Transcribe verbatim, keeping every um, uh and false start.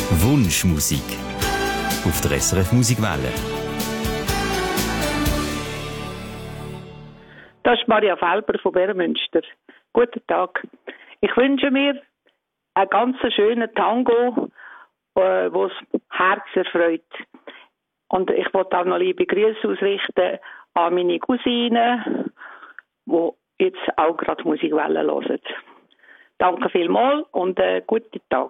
Wunschmusik auf der S R F Musikwelle. Das ist Maria Felber von Bärmünster. Guten Tag. Ich wünsche mir einen ganz schönen Tango, äh, wo das Herz erfreut. Und ich wollte auch noch liebe Grüße ausrichten an meine Cousine, die jetzt auch gerade Musikwelle hören. Danke vielmals und äh, guten Tag.